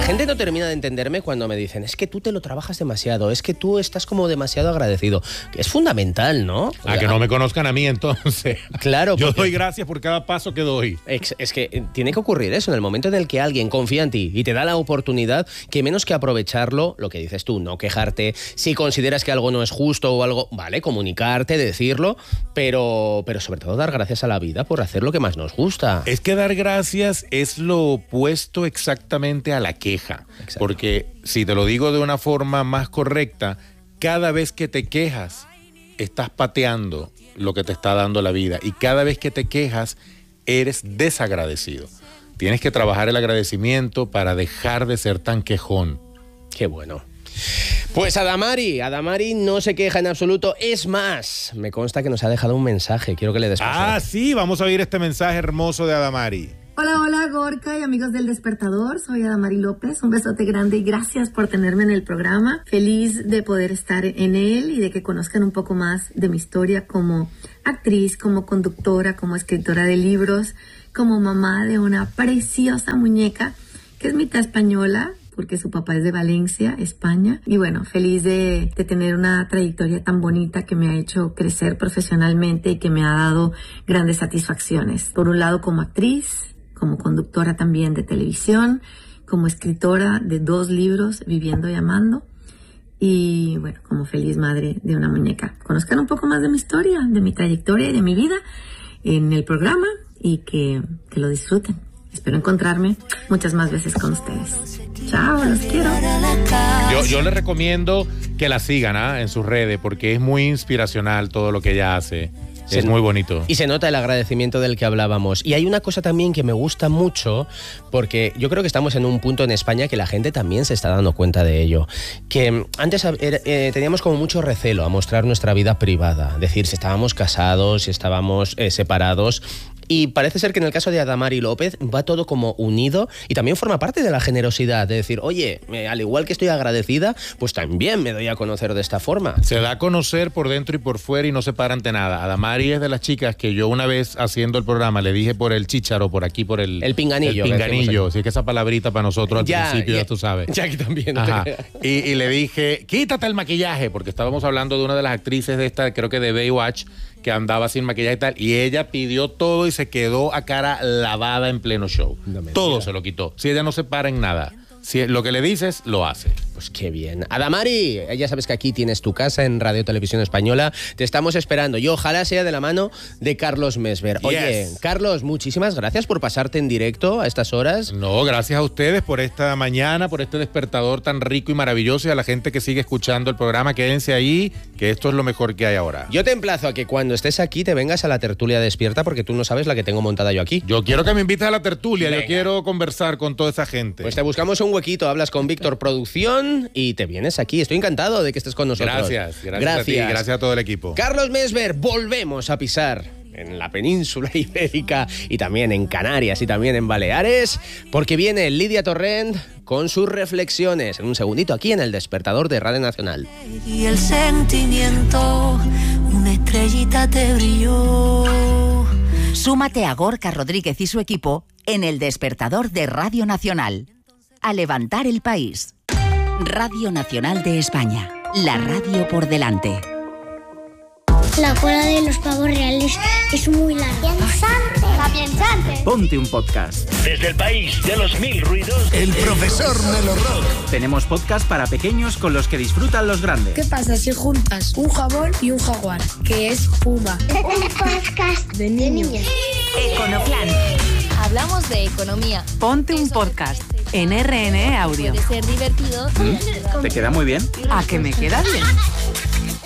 gente no termina de entenderme cuando me dicen, es que tú te lo trabajas demasiado, es que tú estás como demasiado agradecido. Es fundamental, ¿no? A que no me conozcan a mí, entonces. Claro. Yo doy gracias por cada paso que doy. Es que tiene que ocurrir eso, en el momento en el que alguien confía en ti y te da la oportunidad, que menos que aprovecharlo, lo que dices tú, no quejarte, si consideras que algo no es justo o algo, vale, comunicarte, decirlo, pero sobre todo dar gracias a la vida por hacer lo que más nos gusta. Es que dar gracias es lo opuesto exactamente a la queja. Exacto. Porque si te lo digo de una forma más correcta, cada vez que te quejas, estás pateando lo que te está dando la vida, y cada vez que te quejas, eres desagradecido. Tienes que trabajar el agradecimiento para dejar de ser tan quejón. Qué bueno. Pues Adamari no se queja en absoluto. Es más, me consta que nos ha dejado un mensaje. Quiero que le des paso. Sí, vamos a oír este mensaje hermoso de Adamari. Hola Gorka y amigos del Despertador, soy Adamari López, un besote grande y gracias por tenerme en el programa. Feliz de poder estar en él y de que conozcan un poco más de mi historia como actriz, como conductora, como escritora de libros, como mamá de una preciosa muñeca que es mitad española, porque su papá es de Valencia, España. Y bueno, feliz de tener una trayectoria tan bonita que me ha hecho crecer profesionalmente y que me ha dado grandes satisfacciones. Por un lado como actriz, como conductora también de televisión, como escritora de 2 libros, Viviendo y Amando, y bueno, como feliz madre de una muñeca. Conozcan un poco más de mi historia, de mi trayectoria y de mi vida en el programa y que lo disfruten. Espero encontrarme muchas más veces con ustedes. Chao, los quiero. Yo les recomiendo que la sigan en sus redes, porque es muy inspiracional todo lo que ella hace. Es muy bonito. Y se nota el agradecimiento del que hablábamos. Y hay una cosa también que me gusta mucho, porque yo creo que estamos en un punto en España que la gente también se está dando cuenta de ello. Que antes teníamos como mucho recelo a mostrar nuestra vida privada. Decir si estábamos casados, si estábamos separados. Y parece ser que en el caso de Adamari López va todo como unido y también forma parte de la generosidad, de decir, oye, al igual que estoy agradecida, pues también me doy a conocer de esta forma. Se da a conocer por dentro y por fuera y no se para ante nada. Adamari es de las chicas que yo una vez haciendo el programa le dije por el chícharo, por aquí, por el pinganillo. El pinganillo, sí, que esa palabrita para nosotros al principio, ya tú sabes. Ya aquí también. No y le dije, quítate el maquillaje, porque estábamos hablando de una de las actrices de esta, creo que de Baywatch, que andaba sin maquillaje y tal, y ella pidió todo y se quedó a cara lavada en pleno show. Todo se lo quitó. Si ella no se para en nada, si lo que le dices, lo hace. Pues qué bien. Adamari, ya sabes que aquí tienes tu casa en Radio Televisión Española. Te estamos esperando. Y ojalá sea de la mano de Carlos Mesver. Oye, Carlos, muchísimas gracias por pasarte en directo a estas horas. No, gracias a ustedes por esta mañana, por este despertador tan rico y maravilloso, y a la gente que sigue escuchando el programa. Quédense ahí, que esto es lo mejor que hay ahora. Yo te emplazo a que cuando estés aquí te vengas a la tertulia despierta, porque tú no sabes la que tengo montada yo aquí. Yo quiero que me invites a la tertulia. Venga. Yo quiero conversar con toda esa gente. Pues te buscamos un huequito, hablas con Víctor Producción y te vienes aquí. Estoy encantado de que estés con nosotros. Gracias a ti, gracias a todo el equipo. Carlos Mesver, volvemos a pisar en la península ibérica y también en Canarias y también en Baleares, porque viene Lidia Torrent con sus reflexiones en un segundito aquí en El Despertador de Radio Nacional. Y el sentimiento, una estrellita te brilló. Súmate a Gorka Rodríguez y su equipo en El Despertador de Radio Nacional. A levantar el país. Radio Nacional de España. La radio por delante. La cola de los pavos reales es muy larga. ¡Piensante! Ponte un podcast. Desde el país de los 1000 ruidos. El profesor Melo Rock. Tenemos podcast para pequeños con los que disfrutan los grandes. ¿Qué pasa si juntas un jabón y un jaguar? Que es Puma. Un podcast de niños. Econoplan. Hablamos de economía. Ponte un podcast en RNE Audio. Puede ser divertido. ¿Te queda muy bien? ¿A que me queda bien?